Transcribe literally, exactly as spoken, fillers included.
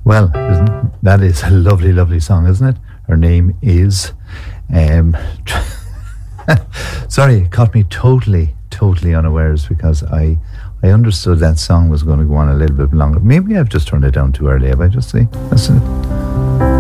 Well, isn't, that is a lovely, lovely song, isn't it? Her name is... Um, sorry, it caught me totally, totally unawares because I I understood that song was going to go on a little bit longer. Maybe I've just turned it down too early. Have I just see? That's it.